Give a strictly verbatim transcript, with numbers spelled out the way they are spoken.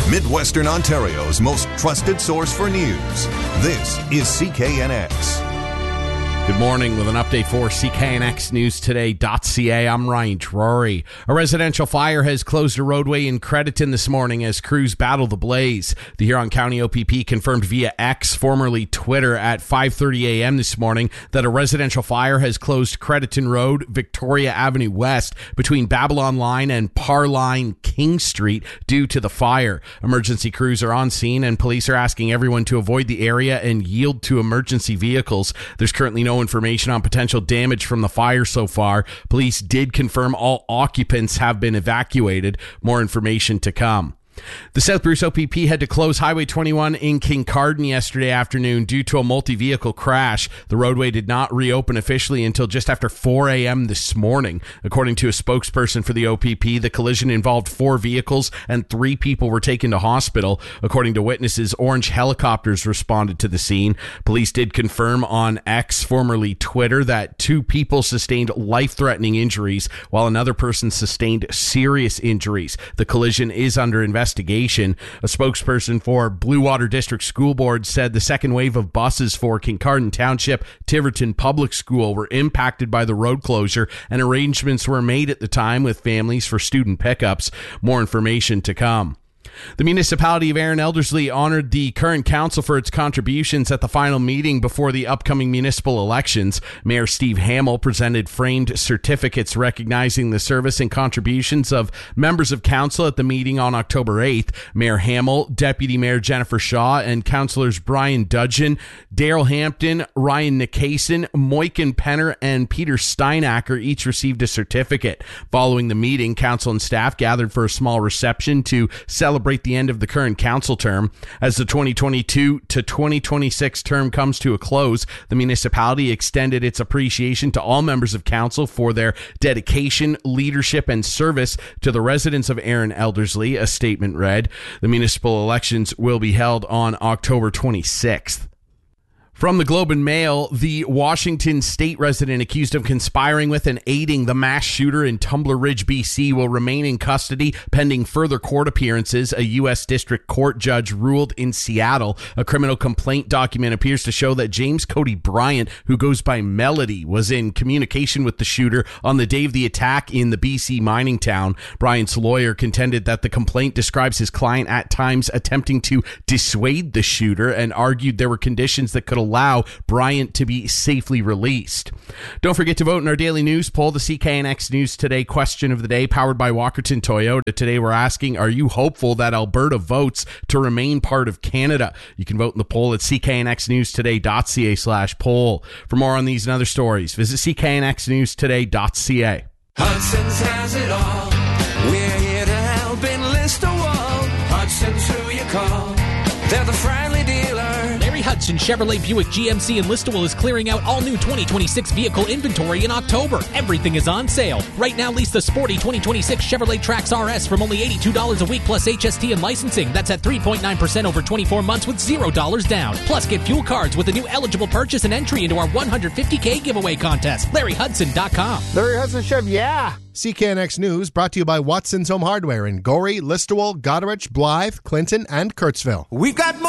Midwestern Ontario's most trusted source for news. This is C K N X. Good morning with an update for C K N X News Today dot C A. I'm Ryan Drury. A residential fire has closed a roadway in Crediton this morning as crews battle the blaze. The Huron County O P P confirmed via X, formerly Twitter, at five thirty a.m. this morning that a residential fire has closed Crediton Road, Victoria Avenue West, between Babylon Line and Par Line King Street due to the fire. Emergency crews are on scene and police are asking everyone to avoid the area and yield to emergency vehicles. There's currently no information on potential damage from the fire so far. Police did confirm all occupants have been evacuated. More information to come. The South Bruce O P P had to close Highway twenty-one in Kincardine yesterday afternoon due to a multi-vehicle crash. The roadway did not reopen officially until just after four a.m. this morning. According to a spokesperson for the O P P, the collision involved four vehicles and three people were taken to hospital. According to witnesses, orange helicopters responded to the scene. Police did confirm on X, formerly Twitter, that two people sustained life-threatening injuries while another person sustained serious injuries. The collision is under investigation. Investigation. A spokesperson for Blue Water District School Board said the second wave of buses for Kincardine Township Tiverton Public School were impacted by the road closure, and arrangements were made at the time with families for student pickups. More information to come. The municipality of Erin Elderslie honored the current council for its contributions at the final meeting before the upcoming municipal elections. Mayor Steve Hamill presented framed certificates recognizing the service and contributions of members of council at the meeting on October eighth. Mayor Hamill, Deputy Mayor Jennifer Shaw, and councillors Brian Dudgeon, Daryl Hampton, Ryan Nicason, Moiken Penner, and Peter Steinacker each received a certificate. Following the meeting, council and staff gathered for a small reception to celebrate the end of the current council term. As the twenty twenty-two to twenty twenty-six term comes to a close, the municipality extended its appreciation to all members of council for their dedication, leadership, and service to the residents of Erin Elderslie, a statement read. The municipal elections will be held on October twenty-sixth. From the Globe and Mail, the Washington state resident accused of conspiring with and aiding the mass shooter in Tumbler Ridge, B C will remain in custody pending further court appearances, a U S District Court judge ruled in Seattle. A criminal complaint document appears to show that James Cody Bryant, who goes by Melody, was in communication with the shooter on the day of the attack in the B C mining town. Bryant's lawyer contended that the complaint describes his client at times attempting to dissuade the shooter and argued there were conditions that could allow allow Bryant to be safely released. Don't forget to vote in our daily news poll, the C K N X News Today question of the day, powered by Walkerton Toyota. Today we're asking, are you hopeful that Alberta votes to remain part of Canada? You can vote in the poll at C K N X News Today dot C A slash poll. For more on these and other stories, visit C K N X News Today dot C A. Hudson's has it all. We're here to help enlist a wall. Hudson's who you call. They're the friendly dealer. Larry Hudson Chevrolet Buick G M C in Listowel is clearing out all new twenty twenty-six vehicle inventory in October. Everything is on sale. Right now, lease the sporty twenty twenty-six Chevrolet Trax R S from only eighty-two dollars a week plus H S T and licensing. That's at three point nine percent over twenty-four months with zero dollars down. Plus, get fuel cards with a new eligible purchase and entry into our one hundred fifty K giveaway contest. Larry Hudson dot com. Larry Hudson Chev, yeah. C K N X News brought to you by Watson's Home Hardware in Gorey, Listowel, Goderich, Blythe, Clinton, and Kurtzville. We've got more.